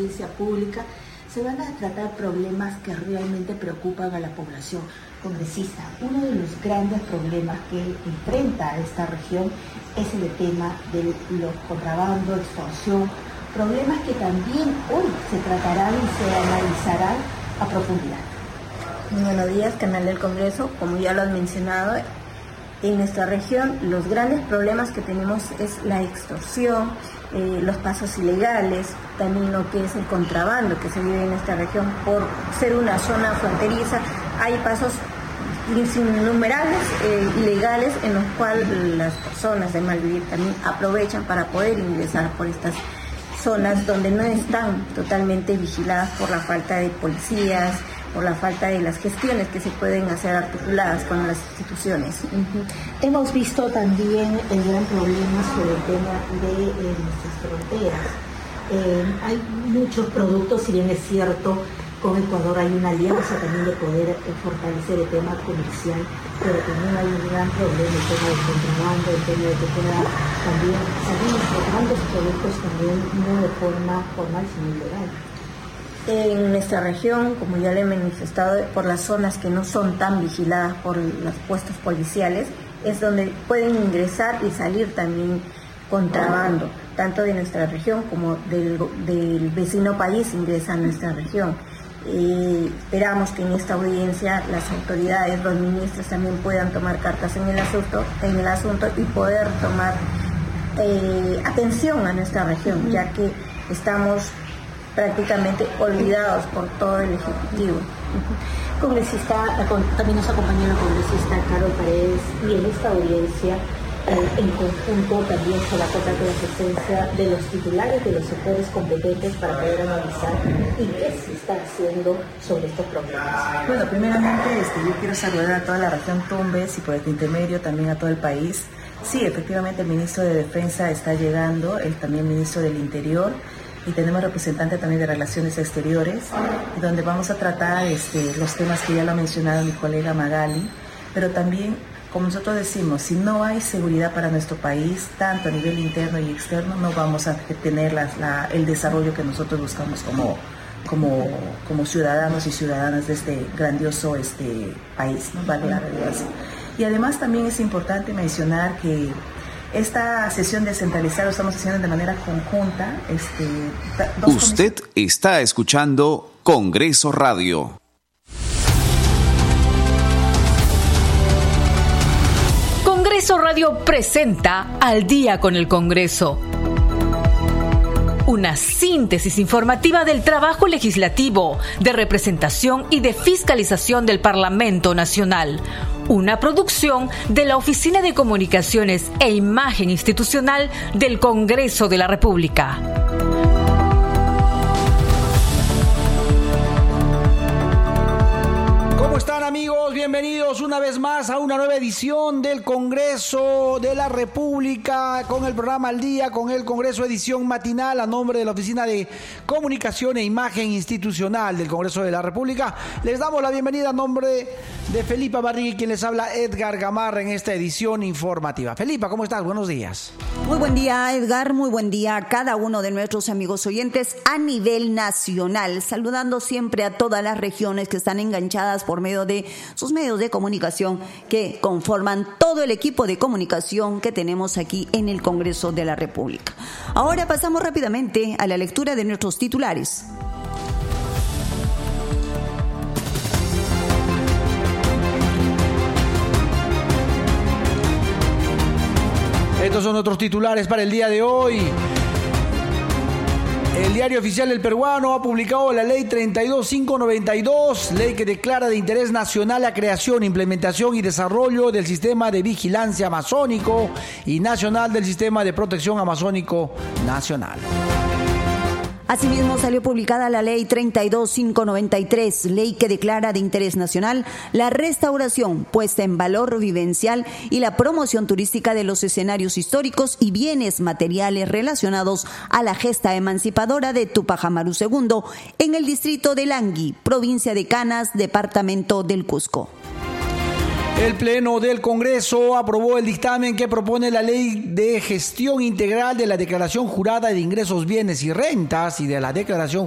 justicia pública, se van a tratar problemas que realmente preocupan a la población. Congresista, uno de los grandes problemas que enfrenta esta región es el tema de los contrabando, extorsión, problemas que también hoy se tratarán y se analizarán a profundidad. Buenos días, canal del Congreso. Como ya lo han mencionado, en nuestra región los grandes problemas que tenemos es la extorsión, los pasos ilegales, también lo que es el contrabando que se vive en esta región. Por ser una zona fronteriza, hay pasos innumerables ilegales en los cuales las personas de mal vivir también aprovechan para poder ingresar por estas zonas donde no están totalmente vigiladas por la falta de policías, por la falta de las gestiones que se pueden hacer articuladas con las instituciones. Hemos visto también el gran problema sobre el tema de nuestras fronteras. Hay muchos productos, si bien es cierto, con Ecuador hay una alianza también de poder fortalecer el tema comercial, pero también hay un gran problema, el tema del contrabando, el tema de que pueda también salir los grandes productos también no de forma formal, sino ilegal. En nuestra región, como ya le he manifestado, por las zonas que no son tan vigiladas por los puestos policiales, es donde pueden ingresar y salir también contrabando, tanto de nuestra región como del vecino país ingresa a nuestra región. Esperamos que en esta audiencia las autoridades, los ministros también puedan tomar cartas en el asunto y poder tomar atención a nuestra región, ya que estamos prácticamente olvidados por todo el Ejecutivo. Congresista, también nos acompaña la congresista Carol Paredes, y en esta audiencia en conjunto también se va a contar con la presencia de los titulares de los sectores competentes para poder analizar y qué se está haciendo sobre estos problemas. Bueno, primeramente yo quiero saludar a toda la región Tumbes y por este intermedio también a todo el país. Sí, efectivamente el ministro de Defensa está llegando, el también ministro del Interior, y tenemos representante también de Relaciones Exteriores, donde vamos a tratar los temas que ya lo ha mencionado mi colega Magali, pero también, como nosotros decimos, si no hay seguridad para nuestro país, tanto a nivel interno y externo, no vamos a tener el desarrollo que nosotros buscamos como ciudadanos y ciudadanas de este grandioso país, ¿no? Vale la redundancia. Y además también es importante mencionar que esta sesión descentralizada lo estamos haciendo de manera conjunta. Usted está escuchando Congreso Radio. Congreso Radio presenta Al Día con el Congreso. Una síntesis informativa del trabajo legislativo, de representación y de fiscalización del Parlamento Nacional. Una producción de la Oficina de Comunicaciones e Imagen Institucional del Congreso de la República. ¿Cómo están, amigos? Bienvenidos una vez más a una nueva edición del Congreso de la República con el programa Al Día, con el Congreso edición matinal a nombre de la Oficina de Comunicación e Imagen Institucional del Congreso de la República. Les damos la bienvenida a nombre de Felipa Barriga, quien les habla Edgar Gamarra en esta edición informativa. Felipa, ¿cómo estás? Buenos días. Muy buen día, Edgar. Muy buen día a cada uno de nuestros amigos oyentes a nivel nacional. Saludando siempre a todas las regiones que están enganchadas por medio de sus medios de comunicación que conforman todo el equipo de comunicación que tenemos aquí en el Congreso de la República. Ahora pasamos rápidamente a la lectura de nuestros titulares. Estos son otros titulares para el día de hoy. El Diario Oficial del Peruano ha publicado la Ley 32592, ley que declara de interés nacional la creación, implementación y desarrollo del Sistema de Vigilancia Amazónico y Nacional del Sistema de Protección Amazónico Nacional. Asimismo, salió publicada la Ley 32593, ley que declara de interés nacional la restauración, puesta en valor vivencial y la promoción turística de los escenarios históricos y bienes materiales relacionados a la gesta emancipadora de Túpac Amaru II en el distrito de Langui, provincia de Canas, departamento del Cusco. El Pleno del Congreso aprobó el dictamen que propone la Ley de Gestión Integral de la Declaración Jurada de Ingresos, Bienes y Rentas y de la Declaración